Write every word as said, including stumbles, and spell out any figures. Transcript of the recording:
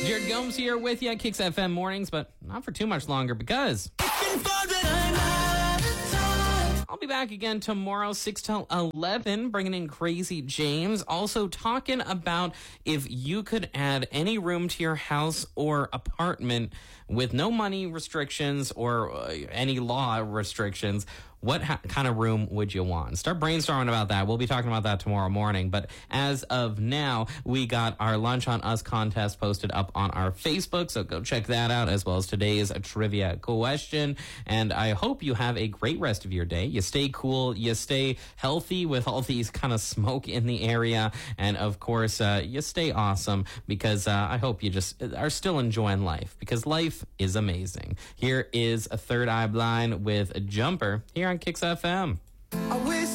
Jared Gomes here with you, Kicks F M Mornings, but not for too much longer because I'll be back again tomorrow, six till eleven, bringing in Crazy James. Also talking about if you could add any room to your house or apartment with no money restrictions or uh, any law restrictions. What ha- kind of room would you want? Start brainstorming about that. We'll be talking about that tomorrow morning. But as of now, we got our Lunch on Us contest posted up on our Facebook. So go check that out, as well as today's trivia question. And I hope you have a great rest of your day. You stay cool. You stay healthy with all these kind of smoke in the area. And of course, uh, you stay awesome because uh, I hope you just are still enjoying life because life is amazing. Here is a Third Eye Blind with a Jumper here on Kicks F M.